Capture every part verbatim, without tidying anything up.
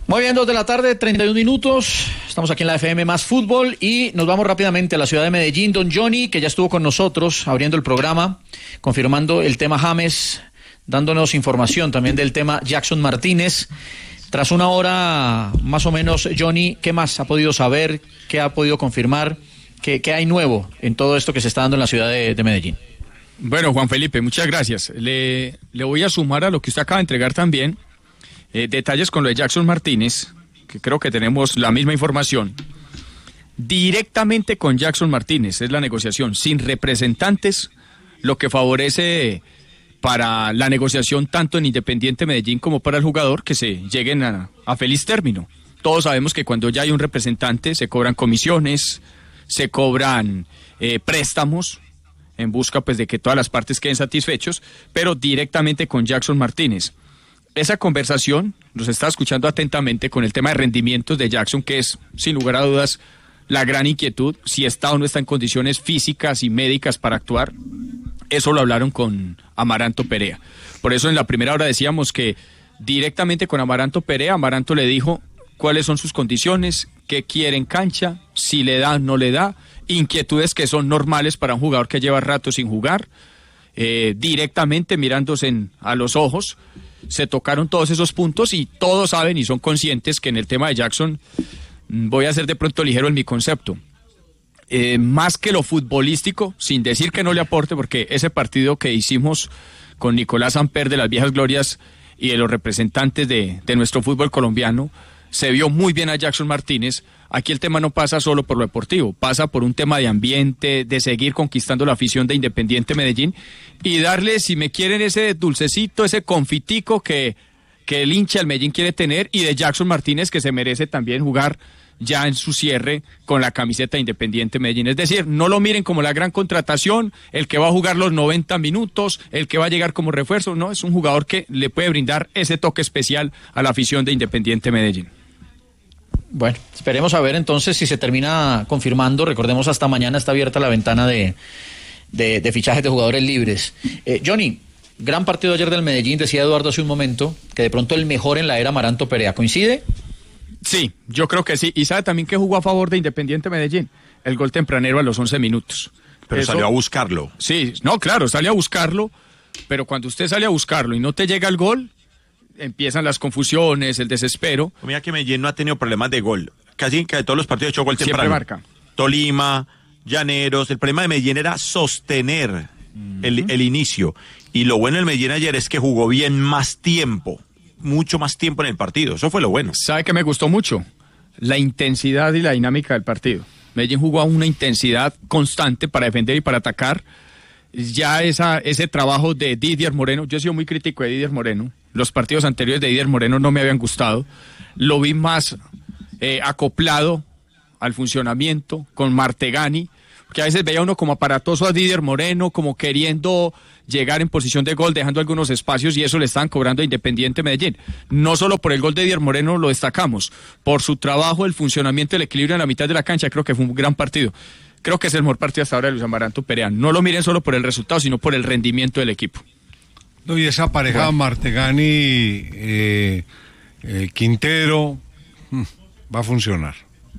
Muy bien, dos de la tarde, treinta y un minutos. Estamos aquí en la F M Más Fútbol y nos vamos rápidamente a la ciudad de Medellín. Don Johnny, que ya estuvo con nosotros abriendo el programa, confirmando el tema James, dándonos información también del tema Jackson Martínez. Tras una hora más o menos, Johnny, ¿qué más ha podido saber? ¿Qué ha podido confirmar? ¿Qué, qué hay nuevo en todo esto que se está dando en la ciudad de, de Medellín? Bueno, Juan Felipe, muchas gracias. Le, le voy a sumar a lo que usted acaba de entregar también. Eh, detalles con lo de Jackson Martínez, que creo que tenemos la misma información. Directamente con Jackson Martínez es la negociación, sin representantes, lo que favorece para la negociación tanto en Independiente Medellín como para el jugador que se lleguen a, a feliz término. Todos sabemos que cuando ya hay un representante se cobran comisiones, se cobran eh, préstamos en busca pues de que todas las partes queden satisfechos, pero directamente con Jackson Martínez. Esa conversación, nos está escuchando atentamente con el tema de rendimientos de Jackson, que es, sin lugar a dudas, la gran inquietud, si está o no está en condiciones físicas y médicas para actuar. Eso lo hablaron con Amaranto Perea. Por eso en la primera hora decíamos que directamente con Amaranto Perea, Amaranto le dijo cuáles son sus condiciones, qué quiere en cancha, si le da o no le da, inquietudes que son normales para un jugador que lleva rato sin jugar, eh, directamente mirándose en, a los ojos. Se tocaron todos esos puntos y todos saben y son conscientes que en el tema de Jackson, voy a ser de pronto ligero en mi concepto, eh, más que lo futbolístico, sin decir que no le aporte, porque ese partido que hicimos con Nicolás Amper de las viejas glorias y de los representantes de, de nuestro fútbol colombiano, se vio muy bien a Jackson Martínez. Aquí el tema no pasa solo por lo deportivo, pasa por un tema de ambiente, de seguir conquistando la afición de Independiente Medellín y darle, si me quieren, ese dulcecito, ese confitico que, que el hincha del Medellín quiere tener, y de Jackson Martínez, que se merece también jugar ya en su cierre con la camiseta de Independiente Medellín. Es decir, no lo miren como la gran contratación, el que va a jugar los noventa minutos, el que va a llegar como refuerzo, no, es un jugador que le puede brindar ese toque especial a la afición de Independiente Medellín. Bueno, esperemos a ver entonces si se termina confirmando. Recordemos, hasta mañana está abierta la ventana de, de, de fichajes de jugadores libres. Eh, Johnny, gran partido ayer del Medellín, decía Eduardo hace un momento, que de pronto el mejor en la era Amaranto Perea. ¿Coincide? Sí, yo creo que sí. Y sabe también que jugó a favor de Independiente Medellín, el gol tempranero a los once minutos. Pero Eso, salió a buscarlo. Sí, no, claro, salió a buscarlo, pero cuando usted sale a buscarlo y no te llega el gol, empiezan las confusiones, el desespero. Mira que Medellín no ha tenido problemas de gol. Casi en casi todos los partidos echó gol temprano. Siempre marca. Tolima, Llaneros. El problema de Medellín era sostener uh-huh. el, el inicio. Y lo bueno del Medellín ayer es que jugó bien más tiempo. Mucho más tiempo en el partido. Eso fue lo bueno. ¿Sabe qué me gustó mucho? La intensidad y la dinámica del partido. Medellín jugó a una intensidad constante para defender y para atacar. Ya esa, ese trabajo de Didier Moreno, yo he sido muy crítico de Didier Moreno. Los partidos anteriores de Didier Moreno no me habían gustado. Lo vi más eh, acoplado al funcionamiento con Martegani, que a veces veía uno como aparatoso a Didier Moreno, como queriendo llegar en posición de gol, dejando algunos espacios, y eso le estaban cobrando a Independiente Medellín. No solo por el gol de Didier Moreno lo destacamos, por su trabajo, el funcionamiento, el equilibrio en la mitad de la cancha. Creo que fue un gran partido. Creo que es el mejor partido hasta ahora de Luis Amaranto Perea. No lo miren solo por el resultado, sino por el rendimiento del equipo. No, y esa pareja bueno. Martegani eh, eh, Quintero hmm, va a funcionar.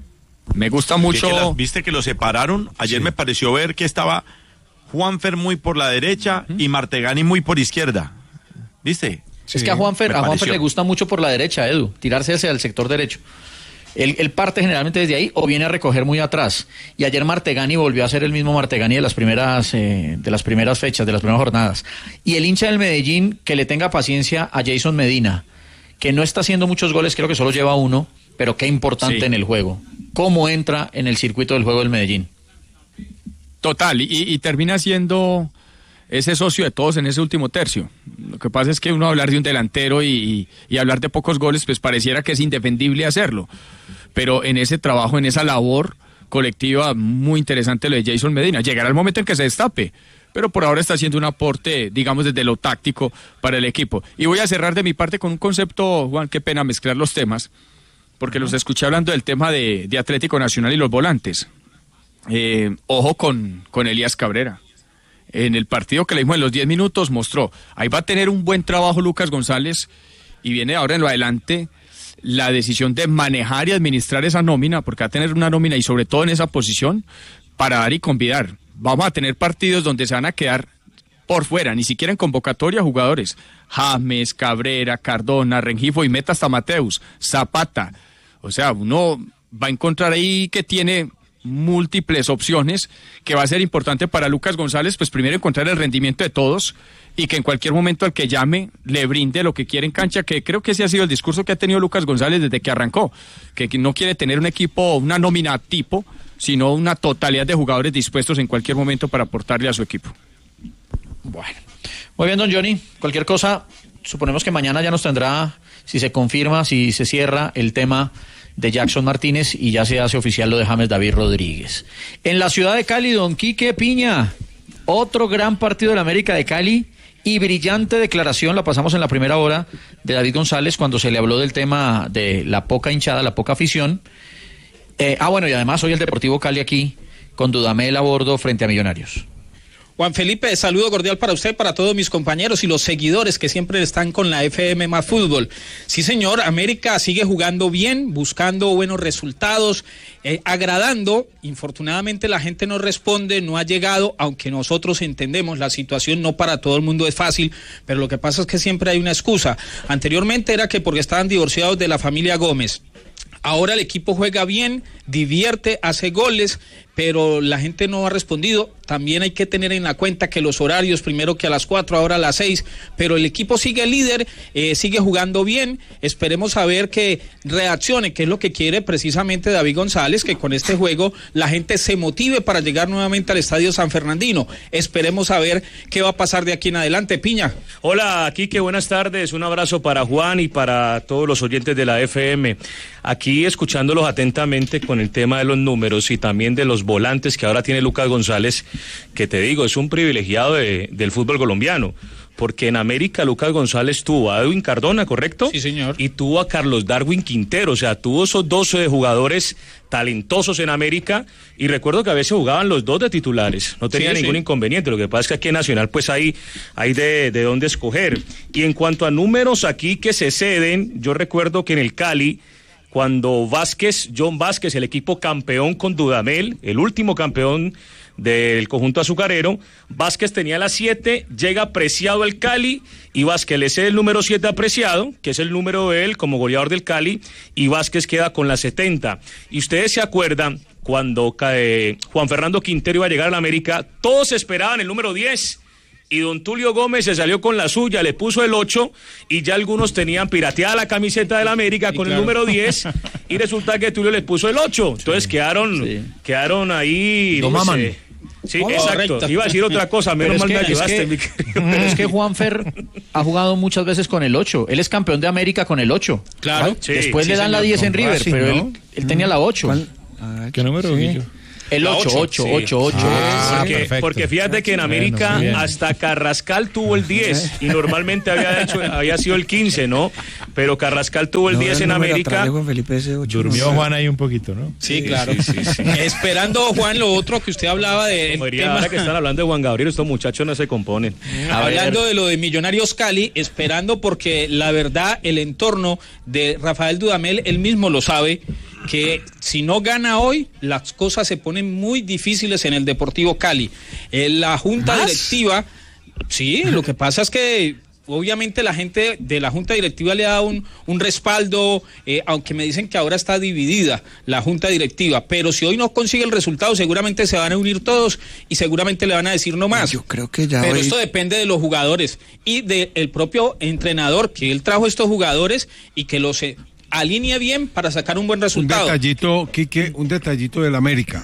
Me gusta mucho. Que las, ¿Viste que lo separaron? Ayer sí. Me pareció ver que estaba Juanfer muy por la derecha uh-huh. y Martegani muy por izquierda. ¿Viste? Sí. Es que a Juanfer, a Juanfer le gusta mucho por la derecha, Edu, tirarse hacia el sector derecho. Él, él parte generalmente desde ahí o viene a recoger muy atrás. Y ayer Martegani volvió a ser el mismo Martegani de las primeras eh, de las primeras fechas, de las primeras jornadas. Y el hincha del Medellín, que le tenga paciencia a Jason Medina, que no está haciendo muchos goles, creo que solo lleva uno, pero qué importante sí. en el juego. ¿Cómo entra en el circuito del juego del Medellín? Total, y, y termina siendo ese socio de todos en ese último tercio. Lo que pasa es que uno hablar de un delantero y, y, y hablar de pocos goles, pues pareciera que es indefendible hacerlo. Pero en ese trabajo, en esa labor colectiva, muy interesante lo de Jason Medina. Llegará el momento en que se destape, pero por ahora está haciendo un aporte, digamos, desde lo táctico para el equipo. Y voy a cerrar de mi parte con un concepto, Juan, qué pena mezclar los temas, porque los escuché hablando del tema de, de Atlético Nacional y los volantes. Eh, ojo con, con Elías Cabrera. En el partido que le dimos en los diez minutos mostró, ahí va a tener un buen trabajo Lucas González, y viene ahora en lo adelante la decisión de manejar y administrar esa nómina, porque va a tener una nómina y sobre todo en esa posición, para dar y convidar. Vamos a tener partidos donde se van a quedar por fuera, ni siquiera en convocatoria jugadores. James, Cabrera, Cardona, Rengifo y meta hasta Mateus, Zapata. O sea, uno va a encontrar ahí que tiene múltiples opciones, que va a ser importante para Lucas González, pues primero encontrar el rendimiento de todos y que en cualquier momento al que llame le brinde lo que quiere en cancha, que creo que ese ha sido el discurso que ha tenido Lucas González desde que arrancó, que no quiere tener un equipo, una nómina tipo, sino una totalidad de jugadores dispuestos en cualquier momento para aportarle a su equipo. Bueno, muy bien, don Johnny. Cualquier cosa, suponemos que mañana ya nos tendrá, si se confirma, si se cierra el tema de Jackson Martínez y ya se hace oficial lo de James David Rodríguez. En la ciudad de Cali, don Quique Piña, otro gran partido de la América de Cali y brillante declaración, la pasamos en la primera hora, de David González cuando se le habló del tema de la poca hinchada, la poca afición. Eh, ah, bueno, y además hoy el Deportivo Cali aquí con Dudamel a bordo frente a Millonarios. Juan Felipe, saludo cordial para usted, para todos mis compañeros y los seguidores que siempre están con la F M más Fútbol. Sí, señor, América sigue jugando bien, buscando buenos resultados, eh, agradando. Infortunadamente la gente no responde, no ha llegado, aunque nosotros entendemos la situación, no para todo el mundo es fácil, pero lo que pasa es que siempre hay una excusa. Anteriormente era que porque estaban divorciados de la familia Gómez. Ahora el equipo juega bien, divierte, hace goles, pero la gente no ha respondido. También hay que tener en la cuenta que los horarios, primero que a las cuatro, ahora a las seis, pero el equipo sigue líder, eh, sigue jugando bien. Esperemos a ver que reaccione, que es lo que quiere precisamente David González, que con este juego la gente se motive para llegar nuevamente al Estadio San Fernandino. Esperemos a ver qué va a pasar de aquí en adelante. Piña. Hola, Quique, buenas tardes. Un abrazo para Juan y para todos los oyentes de la F M. Aquí escuchándolos atentamente con el tema de los números y también de los volantes que ahora tiene Lucas González, que te digo, es un privilegiado de, del fútbol colombiano, porque en América Lucas González tuvo a Edwin Cardona, ¿correcto? Sí, señor. Y tuvo a Carlos Darwin Quintero, o sea, tuvo esos doce jugadores talentosos en América, y recuerdo que a veces jugaban los dos de titulares, no tenía sí, ningún sí. inconveniente. Lo que pasa es que aquí en Nacional pues hay, hay de, de dónde escoger. Y en cuanto a números aquí que se ceden, yo recuerdo que en el Cali, cuando Vázquez, John Vázquez, el equipo campeón con Dudamel, el último campeón del conjunto azucarero, Vázquez tenía la siete, llega Preciado al Cali y Vázquez le cede el número siete a Preciado, que es el número de él como goleador del Cali, y Vázquez queda con la setenta. Y ustedes se acuerdan cuando eh, Juan Fernando Quintero iba a llegar a la América, todos esperaban el número diez. Y don Tulio Gómez se salió con la suya, le puso el ocho y ya algunos tenían pirateada la camiseta del América con sí, claro. el número diez y resulta que Tulio les puso el ocho. Entonces sí, quedaron sí. quedaron ahí... Lo maman. Sé. Sí, oh, exacto. Correcto. Iba a decir otra cosa, menos mal me ayudaste, mi querido. Pero es que Juanfer ha jugado muchas veces con el ocho. Él es campeón de América con el ocho. Claro. Sí, Después sí, le dan señor, la diez en River, Racing, pero ¿no? él, él tenía la ocho. Ah, ¿qué número? Sí. El ocho, ocho, ocho, ocho. Ah, porque, porque fíjate que en América bueno, hasta Carrascal tuvo el diez y normalmente había hecho, había sido el quince, ¿no? Pero Carrascal tuvo el no, diez en América. Con Felipe ese ocho, Durmió no Juan ahí un poquito, ¿no? Sí, sí claro. Sí, sí, sí. Esperando, Juan, lo otro que usted hablaba de... Como diría, ahora que están hablando de Juan Gabriel, estos muchachos no se componen. Hablando de lo de Millonarios Cali, esperando porque la verdad, el entorno de Rafael Dudamel, él mismo lo sabe, que si no gana hoy, las cosas se ponen muy difíciles en el Deportivo Cali. Eh, la junta ¿Más? directiva, sí, lo que pasa es que obviamente la gente de la junta directiva le da un, un respaldo, eh, aunque me dicen que ahora está dividida la junta directiva, pero si hoy no consigue el resultado, seguramente se van a unir todos y seguramente le van a decir no más. Yo creo que ya Pero hoy... esto depende de los jugadores y del propio entrenador, que él trajo estos jugadores y que los... Eh, alinea bien para sacar un buen resultado. Un detallito, Quique, un detallito del América.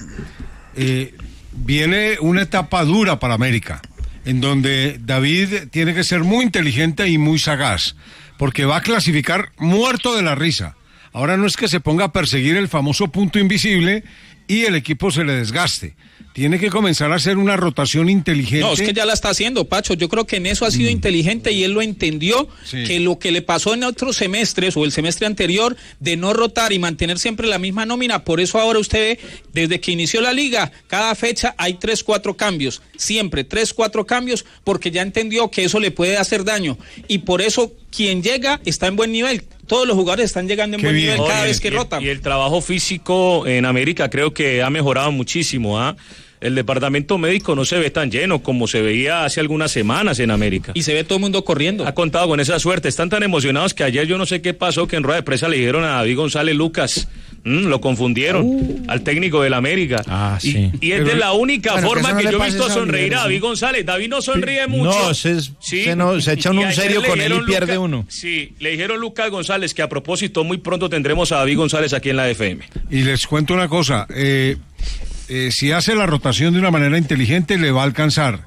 Eh, viene una etapa dura para América, en donde David tiene que ser muy inteligente y muy sagaz, porque va a clasificar muerto de la risa. Ahora no es que se ponga a perseguir el famoso punto invisible y el equipo se le desgaste. Tiene que comenzar a hacer una rotación inteligente. No, es que ya la está haciendo, Pacho. Yo creo que en eso ha sido mm. inteligente y él lo entendió, sí. que lo que le pasó en otros semestres o el semestre anterior de no rotar y mantener siempre la misma nómina, por eso ahora usted ve, desde que inició la liga, cada fecha hay tres, cuatro cambios, siempre tres, cuatro cambios, porque ya entendió que eso le puede hacer daño y por eso quien llega está en buen nivel. Todos los jugadores están llegando en Qué buen bien. nivel cada Oye, vez que y rotan. Y el trabajo físico en América creo que ha mejorado muchísimo, ¿ah? ¿eh? El departamento médico no se ve tan lleno como se veía hace algunas semanas en América. Y se ve todo el mundo corriendo. Ha contado con esa suerte. Están tan emocionados que ayer yo no sé qué pasó, que en rueda de prensa le dijeron a David González Lucas, mmm, lo confundieron uh. al técnico del América. Ah, y, sí. y es Pero, de la única bueno, forma que, que yo he visto sonreír, sonreír a David González. David no sonríe mucho. No, se, ¿sí? se, no, se echan un serio con él y pierde Luca, uno. Sí, le dijeron Lucas González que a propósito muy pronto tendremos a David González aquí en la F M. Y les cuento una cosa, eh... Eh, si hace la rotación de una manera inteligente le va a alcanzar.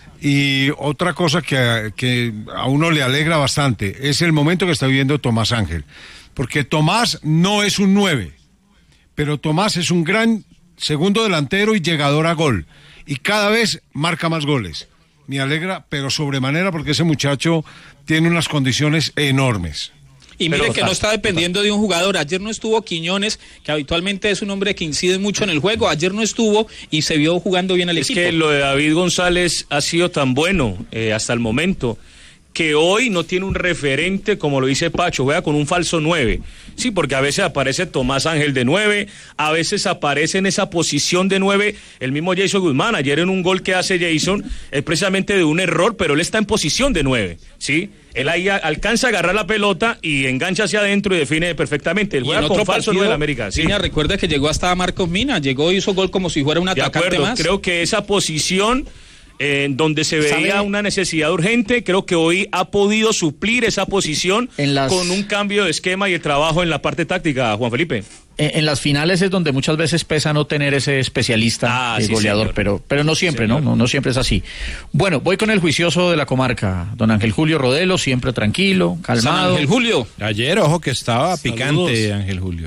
Y otra cosa que, que a uno le alegra bastante es el momento que está viviendo Tomás Ángel, porque Tomás no es un nueve, pero Tomás es un gran segundo delantero y llegador a gol, y cada vez marca más goles. Me alegra, pero sobremanera, porque ese muchacho tiene unas condiciones enormes. Y mire Pero, que no está dependiendo de un jugador. Ayer no estuvo Quiñones, que habitualmente es un hombre que incide mucho en el juego. Ayer no estuvo y se vio jugando bien al es equipo. Es que lo de David González ha sido tan bueno eh, hasta el momento, que hoy no tiene un referente, como lo dice Pacho, juega con un falso nueve. Sí, porque a veces aparece Tomás Ángel de nueve, a veces aparece en esa posición de nueve el mismo Jason Guzmán. Ayer en un gol que hace Jason es precisamente de un error, pero él está en posición de nueve, ¿sí? Él ahí a, alcanza a agarrar la pelota y engancha hacia adentro y define perfectamente. Él juega con otro falso nueve en América. Sí. Mina, recuerda que llegó hasta Marcos Mina, llegó y hizo gol como si fuera un atacante de acuerdo, más. Creo que esa posición... Eh, donde se veía ¿Sabe? una necesidad urgente, creo que hoy ha podido suplir esa posición las... con un cambio de esquema y el trabajo en la parte táctica, Juan Felipe. En, en las finales es donde muchas veces pesa no tener ese especialista, ah, el sí, goleador, pero, pero no siempre, ¿no? ¿no? No siempre es así. Bueno, voy con el juicioso de la comarca, don Ángel Julio Rodelo, siempre tranquilo, calmado. San Ángel Julio. Ayer, ojo que estaba Saludos. Picante, Ángel Julio.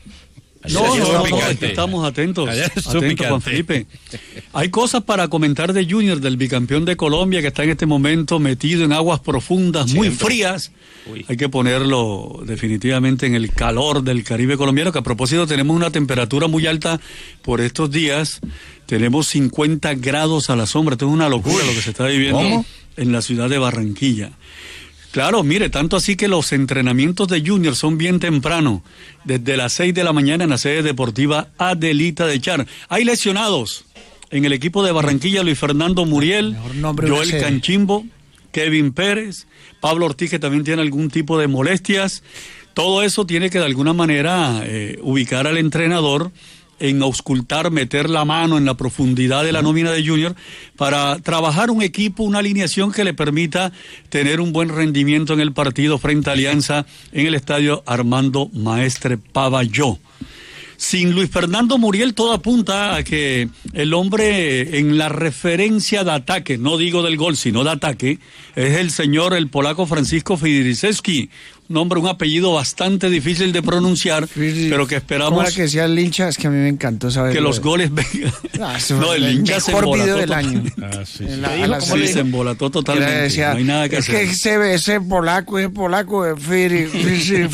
No, no, no, estamos atentos, atentos Juan Felipe. Hay cosas para comentar de Junior, del bicampeón de Colombia, que está en este momento metido en aguas profundas, Siempre. muy frías. Uy. Hay que ponerlo definitivamente en el calor del Caribe colombiano, que a propósito tenemos una temperatura muy alta por estos días. Tenemos cincuenta grados a la sombra. Esto es una locura Uy. lo que se está viviendo ¿Cómo? en la ciudad de Barranquilla. Claro, mire, tanto así que los entrenamientos de Junior son bien temprano, desde las seis de la mañana en la sede deportiva Adelita de Char. Hay lesionados en el equipo de Barranquilla: Luis Fernando Muriel, Joel Canchimbo, Kevin Pérez, Pablo Ortiz, que también tiene algún tipo de molestias. Todo eso tiene que de alguna manera eh, ubicar al entrenador en auscultar, meter la mano en la profundidad de la nómina de Junior para trabajar un equipo, una alineación que le permita tener un buen rendimiento en el partido frente a Alianza en el estadio Armando Maestre Pavalló. Sin Luis Fernando Muriel, todo apunta a que el hombre en la referencia de ataque, no digo del gol, sino de ataque, es el señor, el polaco Francisco Fidrisewski. Un nombre, un apellido bastante difícil de pronunciar, Fidri, pero que esperamos... Para que sea el hincha, es que a mí me encantó saber... Que los goles vengan. Ah, no, el hincha se embolató. El mejor video del año. Ah, sí, sí. La, la, sí se embolató totalmente, decía, no hay nada que es hacer. Es que ese, ese polaco, ese polaco... Fidri, Fidri,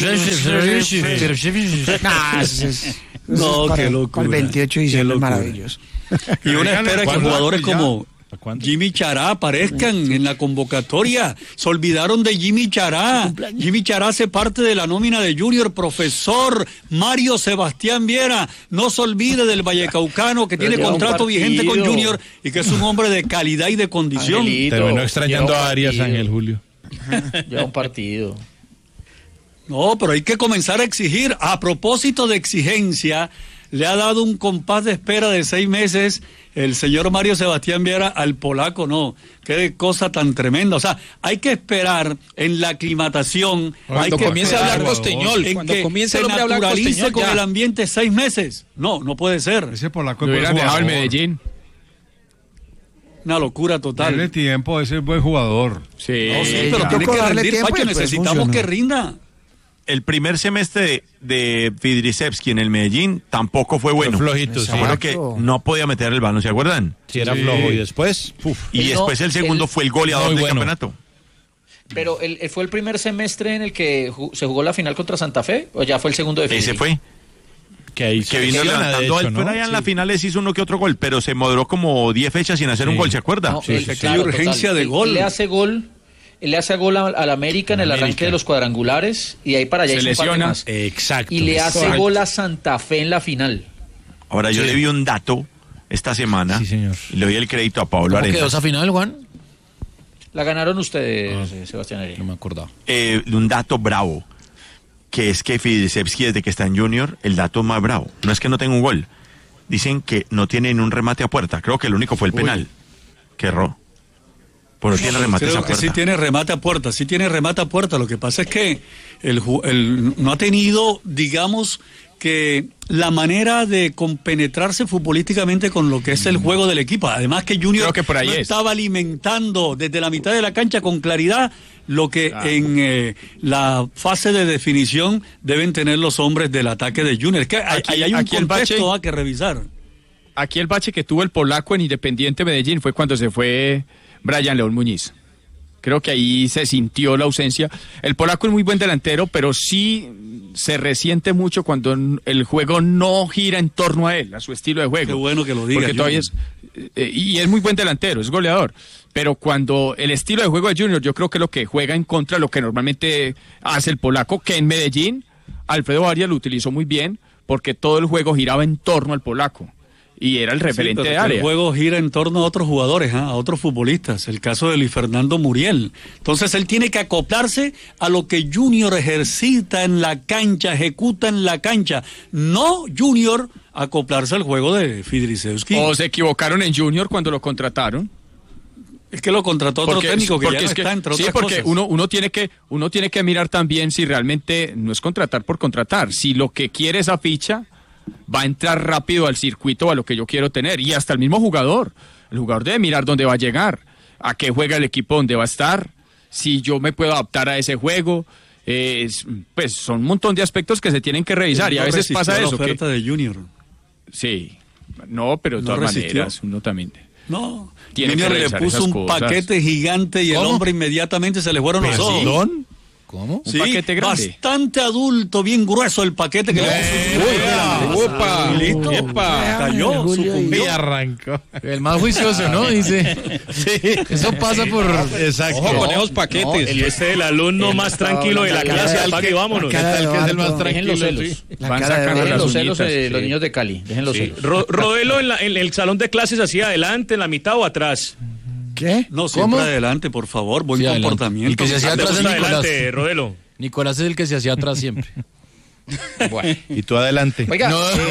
No, qué locura. El veintiocho de diciembre, maravilloso. Y una espera que jugadores como Jimmy Chará aparezcan en la convocatoria. Se olvidaron de Jimmy Chará. Jimmy Chará hace parte de la nómina de Junior. Profesor Mario Sebastián Viera, no se olvide del vallecaucano, que tiene contrato vigente con Junior y que es un hombre de calidad y de condición. Angelito, terminó extrañando a Arias, Ángel Julio. Lleva un partido. No, pero hay que comenzar a exigir. A propósito de exigencia, le ha dado un compás de espera de seis meses el señor Mario Sebastián Viera al polaco. No, qué cosa tan tremenda. O sea, hay que esperar en la aclimatación. Cuando hay que comience a hablar costeñol, en cuando que comience se el hombre a hablar naturalice costeñol, con ya. el ambiente seis meses. No, no puede ser. Ese polaco lo hubieran dejado en jugador. Medellín. Una locura total. Tiene tiempo, ese es buen jugador. Sí, no, sí pero tiene que rendir, Pacho, necesitamos que rinda. el primer semestre de, de Fidrisevski en el Medellín tampoco fue bueno. Fue flojito, sí. Seguro que no podía meter el balón, ¿se acuerdan? Sí, era sí. flojo y después... Uf. Y Él después no, el segundo él, fue el goleador del bueno. campeonato. Pero él, él fue el primer semestre en el que ju- se jugó la final contra Santa Fe, ¿o ya fue el segundo de final? Ese fue. Que, ahí que vino levantando, él fuera allá en las finales hizo uno que otro gol, pero se moderó como diez fechas sin hacer sí. un gol, ¿se acuerda? No, sí, él, sí, claro, sí. urgencia total. de Él, gol. Él le hace gol, él le hace gol al América en el América. arranque de los cuadrangulares y de ahí para allá Se hizo un par de lesiona. más. Exacto. Y le hace Correcto. gol a Santa Fe en la final. Ahora yo sí. le vi un dato esta semana, sí, señor. y le doy el crédito a Pablo ¿Cómo Arenas. quedó esa final, Juan? La ganaron ustedes, ah, Sebastián Heredia. No me acordaba. Eh, un dato bravo, que es que Fidrisevski desde que está en Junior, el dato más bravo, no es que no tenga un gol, dicen que no tiene ni un remate a puerta, creo que el único fue el penal, Uy. que erró. Pues no tiene remate a Creo puerta. que sí tiene remate a puerta, sí tiene remate a puerta, lo que pasa es que el, el no ha tenido, digamos, que la manera de compenetrarse futbolísticamente con lo que es el juego del equipo. Además que Junior Creo que por ahí no es. estaba alimentando desde la mitad de la cancha con claridad lo que claro. en eh, la fase de definición deben tener los hombres del ataque de Junior. Es que aquí, hay, hay un contexto bache, a que revisar. Aquí el bache que tuvo el polaco en Independiente Medellín fue cuando se fue Brian León Muñiz. Creo que ahí se sintió la ausencia. El polaco es muy buen delantero, pero sí se resiente mucho cuando el juego no gira en torno a él, a su estilo de juego. Qué bueno que lo diga. Porque todavía es, eh, y es muy buen delantero, es goleador. Pero cuando el estilo de juego de Junior, yo creo que lo que juega en contra de lo que normalmente hace el polaco, que en Medellín, Alfredo Arias lo utilizó muy bien, porque todo el juego giraba en torno al polaco. Y era el referente sí, de área. El juego gira en torno a otros jugadores, ¿eh? a otros futbolistas. El caso de Luis Fernando Muriel. Entonces él tiene que acoplarse a lo que Junior ejercita en la cancha, ejecuta en la cancha. No Junior acoplarse al juego de Fidrisevski. O se equivocaron en Junior cuando lo contrataron. Es que lo contrató otro porque, técnico que ya no es que, está entre sí, otras porque cosas. uno uno tiene que uno tiene que mirar también si realmente no es contratar por contratar. Si lo que quiere esa ficha va a entrar rápido al circuito a lo que yo quiero tener, y hasta el mismo jugador, el jugador debe mirar dónde va a llegar, a qué juega el equipo, dónde va a estar, si yo me puedo adaptar a ese juego, eh, pues son un montón de aspectos que se tienen que revisar, no y a veces pasa eso. La oferta que, de Junior. Sí, no, pero de no todas resistió. maneras, uno también. No, tiene Junior que le puso un cosas. paquete gigante y el hombre inmediatamente se le fueron los ojos. ¿Perdón? ¿Cómo? Sí, un paquete grande. Bastante adulto, bien grueso el paquete que eh, le puso. ¡Opa! Listo. ¡Epa! Cayó, sucumbió. Y arrancó. El más juicioso, ¿no? Dice. Sí. Eso pasa por. Exacto. Ojo con esos paquetes. No, el, este es el alumno más tranquilo de la clase. Apague y vámonos. El que es el más tranquilo. Dejen los celos. Van sacando Dejen las los celos uñitas, de sí. los niños de Cali. Dejen los Sí. celos. Ro- Rodelo en, la, en el salón de clases hacia adelante, en la mitad o atrás. ¿Qué? No, siempre ¿Cómo? adelante, por favor. Buen Sí, adelante. comportamiento. El que se hacía ¿Le atrás es gusta Nicolás. adelante, Rodelo? Nicolás es el que se hacía atrás siempre. Bueno. Y tú adelante. Oiga, No. eh,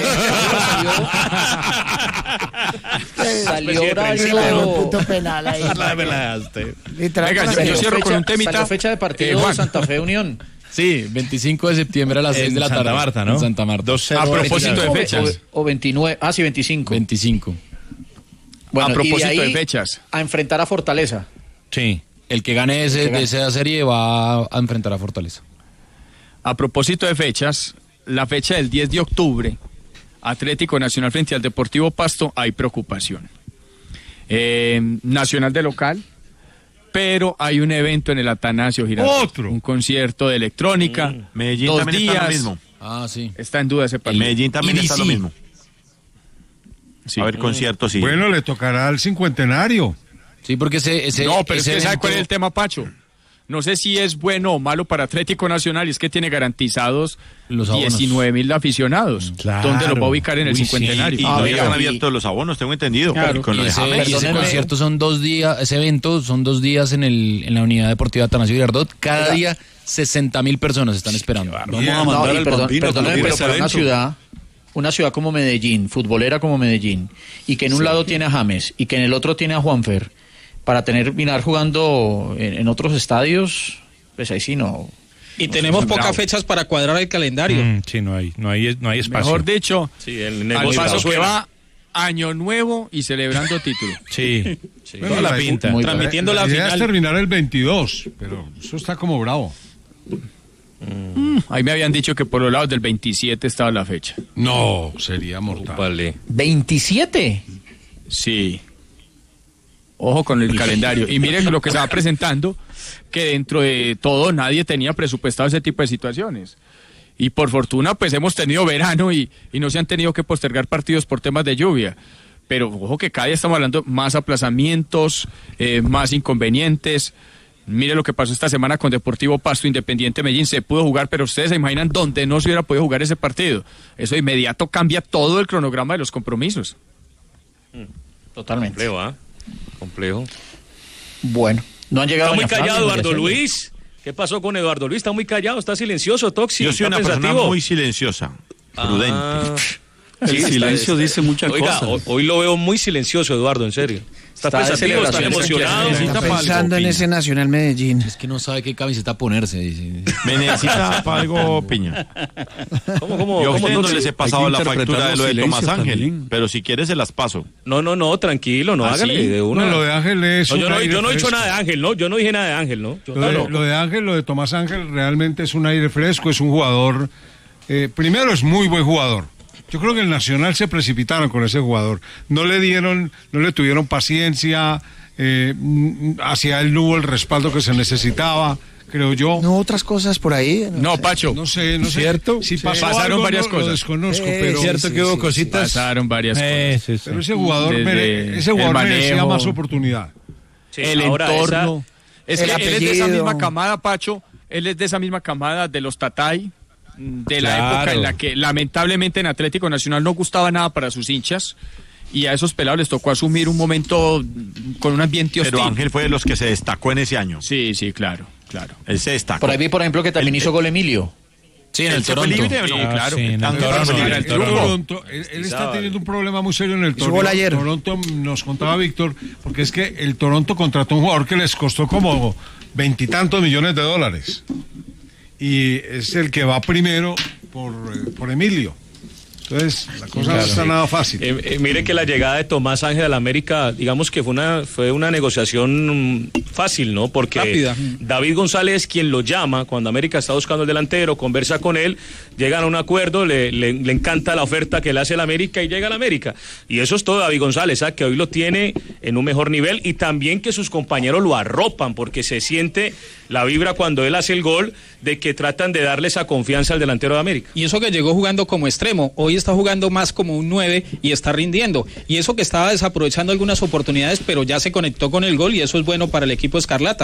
salió, salió Presidente, Braulio. Un punto penal ahí. La pelaste. Literal, Venga, con yo la- cierro con un temita. Salió fecha de partido Eh, Juan. Santa Fe Unión. Sí, veinticinco de septiembre a las seis En de la tarde. Santa Marta, ¿no? En Santa Marta. dos cero. A propósito de veinticinco fechas. O, o veintinueve. Ah, sí, veinticinco. veinticinco. Bueno, A propósito y de, de ahí fechas. A enfrentar a Fortaleza. Sí. El que gane ese, El que gane. de esa serie va a enfrentar a Fortaleza. A propósito de fechas, la fecha del diez de octubre, Atlético Nacional frente al Deportivo Pasto, hay preocupación. Eh, Nacional de local, pero hay un evento en el Atanasio Girardot. Otro. Un concierto de electrónica. Mm. Medellín dos también días. está lo mismo. Ah, sí. Está en duda ese partido. Medellín también I D C. está lo mismo. Sí. A ver, conciertos, sí. Bueno, le tocará al cincuentenario. Sí, porque ese. ese No, pero es ese que ¿sabe evento- cuál es el tema, Pacho? No sé si es bueno o malo para Atlético Nacional, y es que tiene garantizados Los abonos. diecinueve mil aficionados. Claro. ¿Dónde los va a ubicar en el Uy, sí. cincuentenario? Y Ah, no venga, están y- abiertos los abonos, tengo entendido. Claro, Con lo Y de ese, James. y ese Perdónenme. concierto son dos días, ese evento son dos días en el en la unidad deportiva Atanasio Girardot. Cada Oiga. día sesenta mil personas están esperando. Vamos a No, mandar y al perdón, bambino. perdónenme, que pero no para una evento. ciudad, una ciudad como Medellín, futbolera como Medellín, y que en un lado tiene a James y que en el otro tiene a Juanfer, para terminar jugando en, en otros estadios, pues ahí sí no. Y tenemos bravo. pocas fechas para cuadrar el calendario. Mm, sí, no hay, no hay, no hay espacio. Mejor dicho, Sí, el al negocio paso que suena. va Año Nuevo y celebrando título. Sí, Bueno, toda la pinta. muy- Transmitiendo la la idea es final. terminar el veintidós, pero eso está como bravo. Ahí me habían dicho que por los lados del veintisiete estaba la fecha. No, sería mortal. Vale. ¿veintisiete? Sí. Ojo con el calendario. Y miren lo que se va presentando, que dentro de todo nadie tenía presupuestado ese tipo de situaciones. Y por fortuna, pues hemos tenido verano y, y no se han tenido que postergar partidos por temas de lluvia. Pero ojo que cada día estamos hablando más aplazamientos, eh, más inconvenientes. Mire lo que pasó esta semana con Deportivo Pasto, Independiente Medellín. Se pudo jugar, pero ustedes se imaginan dónde no se hubiera podido jugar ese partido. Eso de inmediato cambia todo el cronograma de los compromisos. Totalmente. Complejo, ¿ah? ¿eh? Complejo. Bueno, no han llegado. Está muy callado Eduardo Luis. ¿Qué pasó con Eduardo Luis? Está muy callado, está silencioso, Toxi. Yo soy una pensativo. persona muy silenciosa, prudente. Ah, el sí, silencio está, dice muchas oiga, cosas. Hoy, hoy lo veo muy silencioso, Eduardo, en serio. Está, está pensativo, está emocionado. Está pensando en ese Nacional Medellín. Es que no sabe qué camiseta ponerse. Dice. Me necesita para algo, Piña. ¿Cómo, cómo, Yo a cómo ustedes no no se- les he pasado hay la que factura de lo de interpretar Tomás los Ángel, silencios pero si quieres se las paso. No, no, no, tranquilo, no, ¿Ah, hágale sí? de una. No, lo de Ángel es No, yo un no, aire yo no he dicho fresco. nada de Ángel, ¿no? Yo no dije nada de Ángel, ¿no? Yo, Lo de, no. lo de Ángel, lo de Tomás Ángel realmente es un aire fresco, es un jugador, eh, primero es muy buen jugador. Yo creo que el Nacional se precipitaron con ese jugador. No le dieron, no le tuvieron paciencia, eh, mm, hacia él no hubo el respaldo que se necesitaba, creo yo. No, otras cosas por ahí. No, Pacho. No sé, no sé. ¿Cierto? Si Sí. pasó Pasaron algo, varias no, cosas. Lo desconozco, Eh, pero, Es cierto sí, que hubo sí, cositas. Pasaron varias Eh, cosas. sí, sí. pero ese jugador, Desde mere- ese el jugador manejo. merecía más oportunidad. Sí, El ahora entorno. Es El que él es de esa apellido. misma camada, Pacho. Él es de esa misma camada de los Tatay, de la Claro. época en la que lamentablemente en Atlético Nacional no gustaba nada para sus hinchas. Y a esos pelados les tocó asumir un momento con un ambiente hostil. Pero Ángel fue de los que se destacó en ese año. Sí, sí, claro, claro. Él se destacó. Por ahí vi, por ejemplo, que también hizo gol Emilio. Sí, en ¿Él el se fue Toronto. libre o no? Sí, Ah, claro. sí, en el Ángel Toronto, fue libre. en el El Toronto. Toronto, él, él está teniendo un problema muy serio en el Hizo gol Toronto. ayer. Toronto nos contaba Víctor, porque es que el Toronto contrató un jugador que les costó como veintitantos millones de dólares. Y es el que va primero por, eh, por Emilio. Entonces, la cosa no está nada fácil. Eh, eh, mire que la llegada de Tomás Ángel a la América, digamos que fue una fue una negociación mm, fácil, ¿no? Porque Rápida. David González, quien lo llama cuando América está buscando el delantero, conversa con él, llegan a un acuerdo, le, le, le encanta la oferta que le hace el América y llega al América. Y eso es todo David González, ¿sabes? Que hoy lo tiene en un mejor nivel y también que sus compañeros lo arropan porque se siente la vibra cuando él hace el gol de que tratan de darle esa confianza al delantero de América. Y eso que llegó jugando como extremo, hoy está jugando más como un nueve y está rindiendo. Y eso que estaba desaprovechando algunas oportunidades, pero ya se conectó con el gol y eso es bueno para el equipo Escarlata.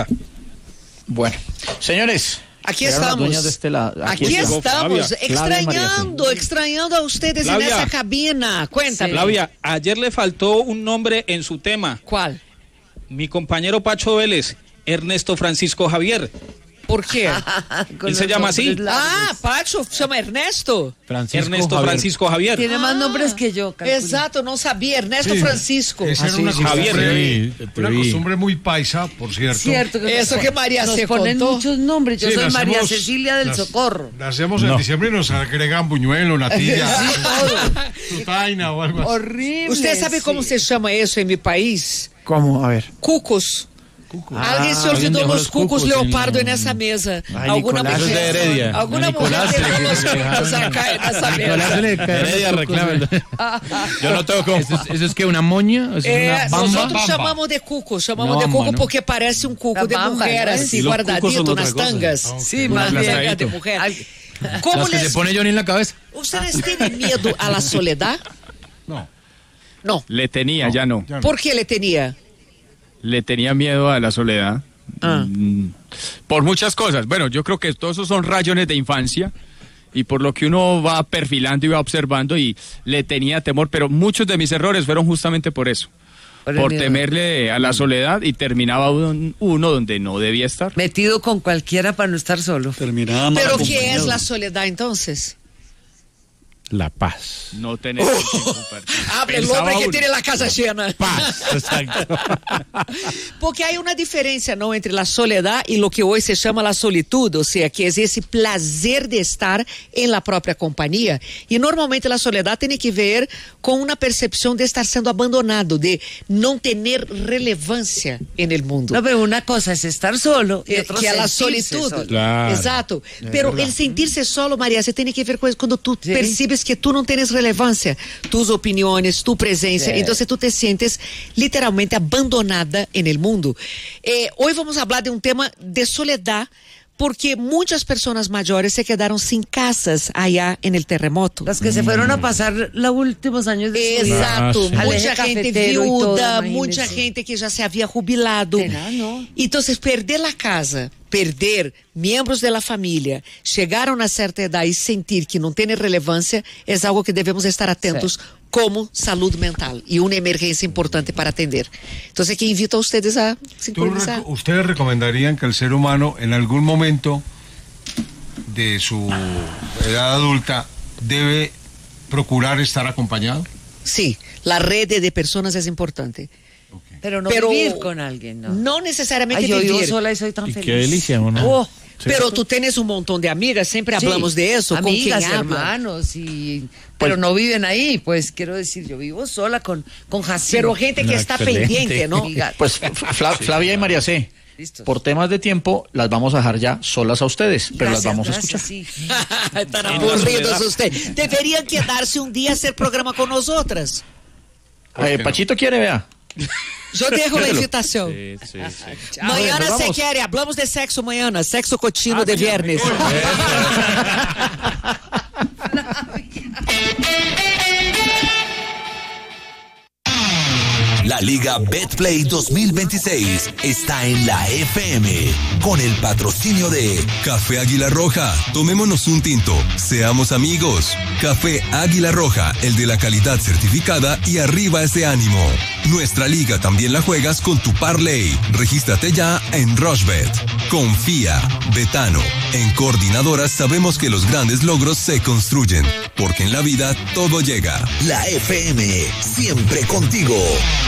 Bueno, señores. Aquí llegaron las estamos. dueñas de este lado. Aquí, llegó estamos, Flavia. Flavia María extrañando, extrañando a ustedes Flavia. en esa cabina. Cuéntame. Flavia, ayer le faltó un nombre en su tema. ¿Cuál? Mi compañero Pacho Vélez, Ernesto Francisco Javier. ¿Por qué? Él se llama así. Ah, Pacho, se llama Ernesto. Francisco Ernesto Javier. Francisco Javier. Tiene más Ah, nombres que yo. calculo. Exacto, no sabía. Ernesto Sí, Francisco. Esa era una Javier. costumbre, Sí, una sí. costumbre muy paisa, por cierto. Cierto que Eso nos- que María nos se ponen contó. muchos nombres. Yo Sí, soy las María hacemos- Cecilia del las- Socorro. La hacemos en No. diciembre y nos agregan buñuelo, natilla, Sí, todo. tutaina o algo así. Horrible. ¿Usted sabe cómo sí. se llama eso en mi país? ¿Cómo? A ver. Cucos. Alguien se alguien olvidó dejó los los cucos cucos en leopardo la- en esa mesa. Ay, Alguna Nicolás. Eso es de Heredia. Alguna A mujer Nicolás se le- dejó los se le dejaron- cucos acá en esa Nicolás mesa. se le cae Heredia los reclama. Yo no tengo como. ¿Eso es, eso es que una moña? ¿Eso es Eh, una bamba? nosotros Bamba. chamamos de cuco, chamamos Una de bamba, cuco ¿no? porque parece un cuco La de bamba, mujer, ¿no? así Y los cucos guardadito son nas otra cosa. tangas. Sí, Una más bien. verga de mujer. ¿Cómo Las que se les... pone Johnny en la cabeza. ¿Ustedes tienen miedo a la soledad? No, No. Le tenía, ya no. ya no. ¿Por qué le tenía? Le tenía miedo a la soledad. Ah. Mm, por muchas cosas. Bueno, yo creo que todos esos son rayones de infancia y por lo que uno va perfilando y va observando y le tenía temor, pero muchos de mis errores fueron justamente por eso. Por el Por miedo. temerle a la soledad y terminaba uno, uno donde no debía estar. Metido con cualquiera para no estar solo. Terminaba mal ¿Pero qué acompañado. es la soledad entonces? La paz. No tener oh, Abre el hombre que tiene la casa llena. Paz, exacto. Porque hay una diferencia, ¿no?, entre la soledad y lo que hoy se llama la solitud, o sea, que es ese placer de estar en la propia compañía. Y normalmente la soledad tiene que ver con una percepción de estar siendo abandonado, de no tener relevancia en el mundo. No, pero una cosa es estar solo y otra que es la sentirse solitud. solo. Claro. Exacto. Pero verdad. el sentirse solo, María, se tiene que ver con cuando tú Sí. percibes que tú no tienes relevancia, tus opiniones, tu presencia, Sí. entonces tú te sientes literalmente abandonada en el mundo. Eh, hoy vamos a hablar de un tema de soledad, porque muchas personas mayores se quedaron sin casas allá en el terremoto. Las que se fueron a pasar los últimos años de su vida. Exacto, Ah, sí. Al eje mucha gente cafetero y todo, viuda, imagínese. mucha gente que ya se había jubilado. Será, ¿no? Entonces, perder la casa, perder miembros de la familia, llegaron a cierta edad y sentir que no tiene relevancia, es algo que debemos estar atentos Sí. como salud mental y una emergencia importante para atender. Entonces, aquí invito a ustedes a ¿Tú sincronizar. reco- ¿Ustedes recomendarían que el ser humano en algún momento de su edad adulta debe procurar estar acompañado? Sí, la red de personas es importante. Pero no Pero vivir con alguien, ¿no? No necesariamente Ay, yo vivo vivir. sola y soy tan Y feliz. qué delicia, ¿no? Oh, pero tú tienes un montón de amigas, siempre hablamos Sí, de eso. ¿Con amigas, quién hablas? hermanos, y, pero no viven ahí, pues quiero decir, yo vivo sola con, con Jacinto. Pero gente que No, está excelente. pendiente, ¿no? Amiga. Pues Fla- Flavia y María C., Listos. por temas de tiempo, las vamos a dejar ya solas a ustedes, pero las Gracias, vamos a gracias, escuchar. sí. Están aburridos ustedes. Deberían quedarse un día a hacer programa con nosotras. Eh, Pachito quiere, vea. Yo dejo la invitación. Sí, sí, sí. Mañana Bueno, se vamos. quiere, hablamos de sexo mañana, sexo cochino de viernes. La Liga Betplay dos mil veintiséis está en la F M con el patrocinio de Café Águila Roja, tomémonos un tinto, seamos amigos. Café Águila Roja, el de la calidad certificada y arriba ese ánimo. Nuestra liga también la juegas con tu parlay. Regístrate ya en Rushbet. Confía, Betano. En Coordinadoras sabemos que los grandes logros se construyen, porque en la vida todo llega. la F M, siempre contigo.